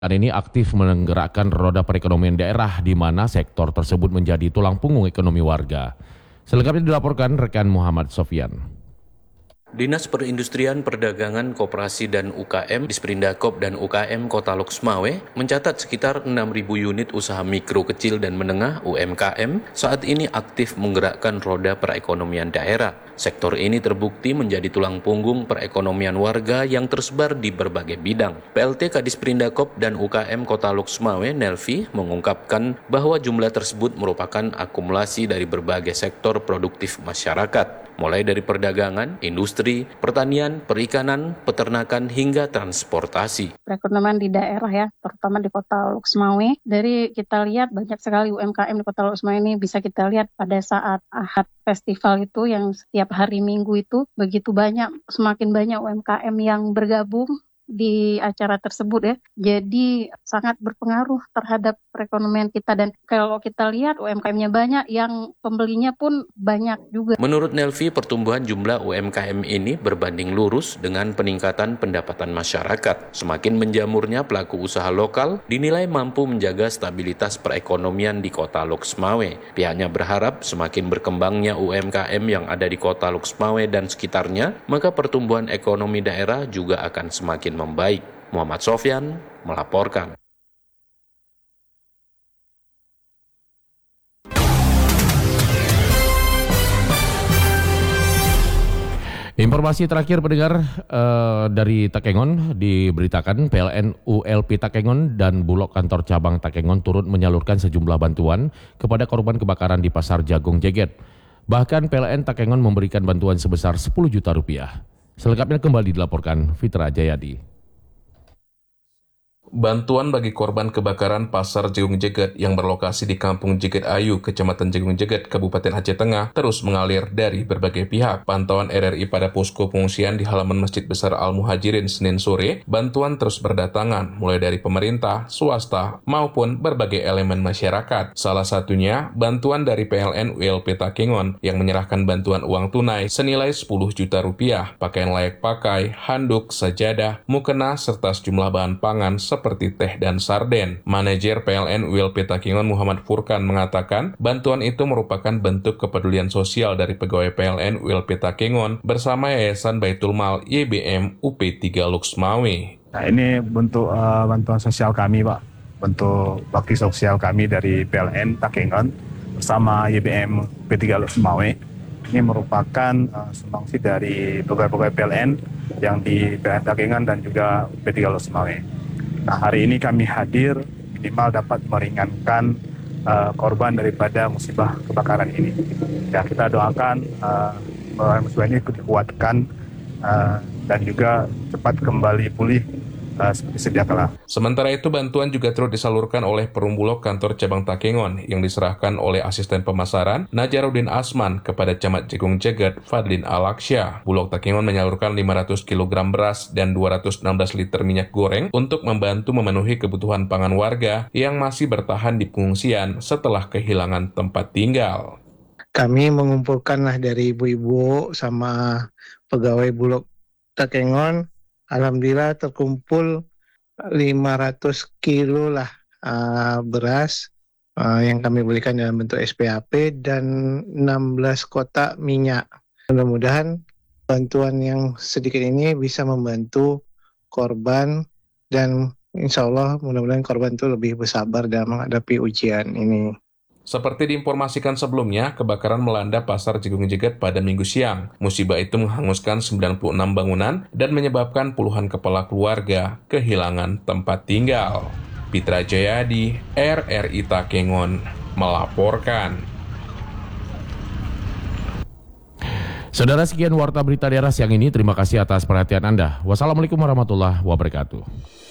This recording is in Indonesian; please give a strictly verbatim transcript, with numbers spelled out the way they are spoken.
Dan ini aktif menggerakkan roda perekonomian daerah di mana sektor tersebut menjadi tulang punggung ekonomi warga. Selengkapnya dilaporkan rekan Muhammad Sofyan. Dinas Perindustrian, Perdagangan, Koperasi dan U K M, Disprindakop dan U K M Kota Loksmawe mencatat sekitar enam ribu unit usaha mikro, kecil dan menengah U M K M saat ini aktif menggerakkan roda perekonomian daerah. Sektor ini terbukti menjadi tulang punggung perekonomian warga yang tersebar di berbagai bidang. P L T Kadisprindakop dan U K M Kota Loksmawe, Nelvi, mengungkapkan bahwa jumlah tersebut merupakan akumulasi dari berbagai sektor produktif masyarakat, mulai dari perdagangan, industri, pertanian, perikanan, peternakan, hingga transportasi. Perekonomian di daerah ya, terutama di Kota Loksmawe. Dari kita lihat banyak sekali U M K M di Kota Loksmawe ini, bisa kita lihat pada saat Ahad Festival itu yang setiap hari Minggu itu begitu banyak, semakin banyak U M K M yang bergabung di acara tersebut ya. Jadi sangat berpengaruh terhadap perekonomian kita, dan kalau kita lihat U M K M-nya banyak, yang pembelinya pun banyak juga. Menurut Nelvi, pertumbuhan jumlah U M K M ini berbanding lurus dengan peningkatan pendapatan masyarakat. Semakin menjamurnya pelaku usaha lokal dinilai mampu menjaga stabilitas perekonomian di Kota Loksmawe. Pihaknya berharap semakin berkembangnya U M K M yang ada di Kota Loksmawe dan sekitarnya, maka pertumbuhan ekonomi daerah juga akan semakin membaik. Muhammad Sofyan melaporkan. Informasi terakhir pendengar uh, dari Takengon diberitakan P L N U L P Takengon dan Bulog Kantor Cabang Takengon turut menyalurkan sejumlah bantuan kepada korban kebakaran di Pasar Jagung Jeget. Bahkan P L N Takengon memberikan bantuan sebesar sepuluh juta rupiah. Selengkapnya kembali dilaporkan Fitra Jayadi. Bantuan bagi korban kebakaran Pasar Jagung Jeget yang berlokasi di Kampung Jeget Ayu, Kecamatan Jagung Jeget, Kabupaten Aceh Tengah, terus mengalir dari berbagai pihak. Pantauan R R I pada posko pengungsian di halaman Masjid Besar Al-Muhajirin Senin sore, bantuan terus berdatangan, mulai dari pemerintah, swasta, maupun berbagai elemen masyarakat. Salah satunya, bantuan dari P L N U L P Takengon yang menyerahkan bantuan uang tunai senilai sepuluh juta rupiah, pakaian layak pakai, handuk, sajadah, mukena, serta sejumlah bahan pangan seperti teh dan sarden. Manajer P L N U L P Takengon Muhammad Furkan mengatakan bantuan itu merupakan bentuk kepedulian sosial dari pegawai P L N U L P Takengon bersama Yayasan Baitul Mal Y B M U P tiga Loksmawe. Nah, ini bentuk uh, bantuan sosial kami, Pak. Bentuk bakti sosial kami dari P L N Takengon bersama Y B M U P tiga Loksmawe. Ini merupakan uh, sumbangsi dari pegawai-pegawai P L N yang di P L N Takengon dan juga U P tiga Loksmawe. Nah, hari ini kami hadir minimal dapat meringankan uh, korban daripada musibah kebakaran ini. Ya, kita doakan uh, bahwa musibah ini dikuatkan uh, dan juga cepat kembali pulih uh, seperti sedia kala. Sementara itu, bantuan juga turut disalurkan oleh Perum Bulog Kantor Cabang Takengon yang diserahkan oleh Asisten Pemasaran Najaruddin Asman kepada Camat Jagung Jeget Fadlin Alaksya. Bulog Takengon menyalurkan lima ratus kilogram beras dan dua ratus enam belas liter minyak goreng untuk membantu memenuhi kebutuhan pangan warga yang masih bertahan di pengungsian setelah kehilangan tempat tinggal. Kami mengumpulkanlah dari ibu-ibu sama pegawai Bulog Takengon. Alhamdulillah terkumpul lima ratus kilo lah uh, beras uh, yang kami belikan dalam bentuk S P A P dan enam belas kotak minyak. Mudah-mudahan bantuan yang sedikit ini bisa membantu korban dan insya Allah mudah-mudahan korban itu lebih bersabar dalam menghadapi ujian ini. Seperti diinformasikan sebelumnya, kebakaran melanda Pasar Jagung Jeget pada Minggu siang. Musibah itu menghanguskan sembilan puluh enam bangunan dan menyebabkan puluhan kepala keluarga kehilangan tempat tinggal. Fitra Jayadi, R R I Takengon, melaporkan. Saudara, sekian Warta Berita Daerah siang ini. Terima kasih atas perhatian Anda. Wassalamualaikum warahmatullahi wabarakatuh.